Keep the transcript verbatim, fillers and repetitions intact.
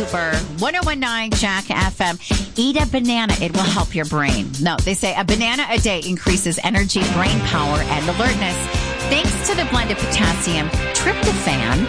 Cooper. ten nineteen Jack F M. Eat a banana. It will help your brain. No, they say a banana a day increases energy, brain power, and alertness. Thanks to the blend of potassium, tryptophan,